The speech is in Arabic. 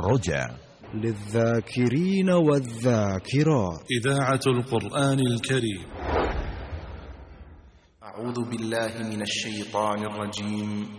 الرجاء للذاكرين والذاكرات. إذاعة القرآن الكريم. أعوذ بالله من الشيطان الرجيم.